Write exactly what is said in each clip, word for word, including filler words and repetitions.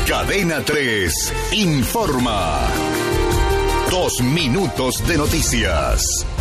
Cadena tres informa. Dos minutos de noticias.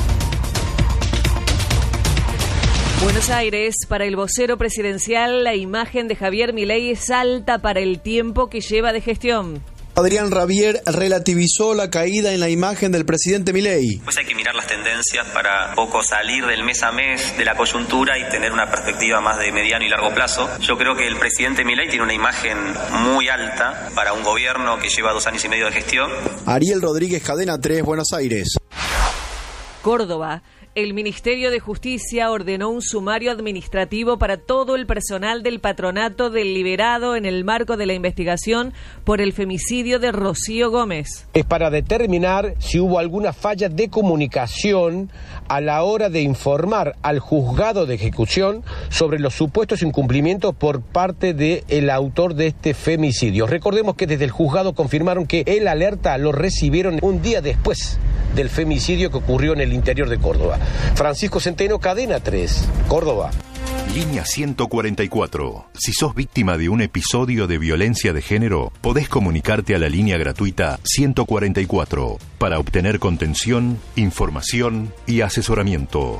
Buenos Aires, para el vocero presidencial, la imagen de Javier Milei es alta para el tiempo que lleva de gestión. Adrián Rabier relativizó la caída en la imagen del presidente Milei. Pues hay que mirar las tendencias para poco salir del mes a mes de la coyuntura y tener una perspectiva más de mediano y largo plazo. Yo creo que el presidente Milei tiene una imagen muy alta para un gobierno que lleva dos años y medio de gestión. Ariel Rodríguez, Cadena tres, Buenos Aires. Córdoba. El Ministerio de Justicia ordenó un sumario administrativo para todo el personal del patronato del liberado en el marco de la investigación por el femicidio de Rocío Gómez. Es para determinar si hubo alguna falla de comunicación a la hora de informar al juzgado de ejecución sobre los supuestos incumplimientos por parte del autor de este femicidio. Recordemos que desde el juzgado confirmaron que el alerta lo recibieron un día después del femicidio que ocurrió en el interior de Córdoba. Francisco Centeno, Cadena tres, Córdoba. Línea ciento cuarenta y cuatro. Si sos víctima de un episodio de violencia de género, podés comunicarte a la línea gratuita ciento cuarenta y cuatro para obtener contención, información y asesoramiento.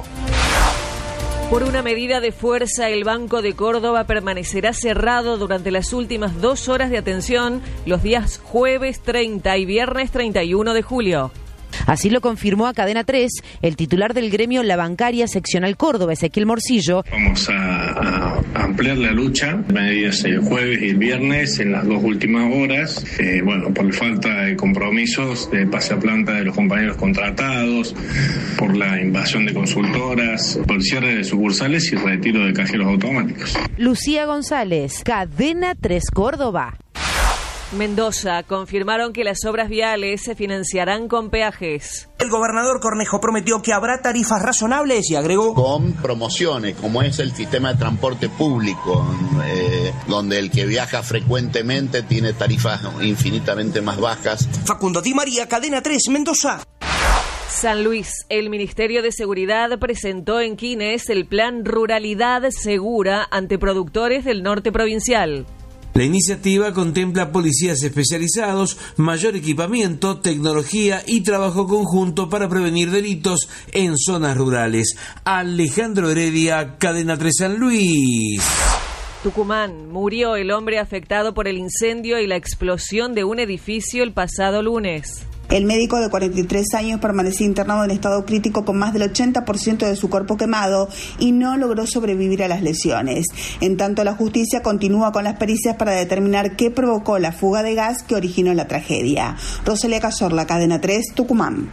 Por una medida de fuerza, el Banco de Córdoba permanecerá cerrado durante las últimas dos horas de atención los días jueves treinta y viernes treinta y uno de julio. Así lo confirmó a Cadena tres el titular del gremio La Bancaria Seccional Córdoba, Ezequiel Morcillo. Vamos a, a ampliar la lucha, medidas el jueves y el viernes en las dos últimas horas, eh, bueno, por falta de compromisos de pase a planta de los compañeros contratados, por la invasión de consultoras, por el cierre de sucursales y retiro de cajeros automáticos. Lucía González, Cadena tres Córdoba. Mendoza, confirmaron que las obras viales se financiarán con peajes. El gobernador Cornejo prometió que habrá tarifas razonables y agregó: con promociones, como es el sistema de transporte público, eh, donde el que viaja frecuentemente tiene tarifas infinitamente más bajas. Facundo Di María, Cadena tres, Mendoza. San Luis, el Ministerio de Seguridad presentó en Quines el plan Ruralidad Segura ante productores del norte provincial. La iniciativa contempla policías especializados, mayor equipamiento, tecnología y trabajo conjunto para prevenir delitos en zonas rurales. Alejandro Heredia, Cadena tres San Luis. Tucumán, murió el hombre afectado por el incendio y la explosión de un edificio el pasado lunes. El médico de cuarenta y tres años permanecía internado en estado crítico con más del ochenta por ciento de su cuerpo quemado y no logró sobrevivir a las lesiones. En tanto, la justicia continúa con las pericias para determinar qué provocó la fuga de gas que originó la tragedia. Rosalía Cazorla, Cadena tres, Tucumán.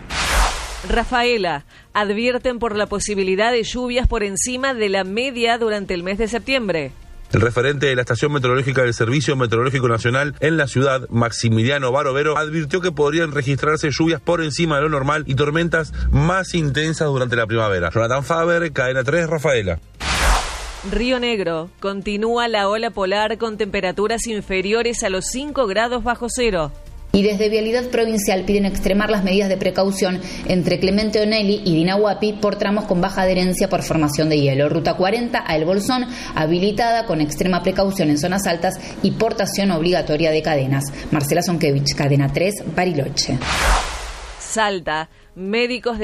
Rafaela, advierten por la posibilidad de lluvias por encima de la media durante el mes de septiembre. El referente de la estación meteorológica del Servicio Meteorológico Nacional en la ciudad, Maximiliano Barovero, advirtió que podrían registrarse lluvias por encima de lo normal y tormentas más intensas durante la primavera. Jonathan Faber, Cadena tres, Rafaela. Río Negro, continúa la ola polar con temperaturas inferiores a los cinco grados bajo cero. Y desde Vialidad Provincial piden extremar las medidas de precaución entre Clemente Onelli y Dinahuapi por tramos con baja adherencia por formación de hielo. Ruta cuarenta a El Bolsón, habilitada con extrema precaución en zonas altas y portación obligatoria de cadenas. Marcela Zonkevich, Cadena tres, Bariloche. Salta, médicos de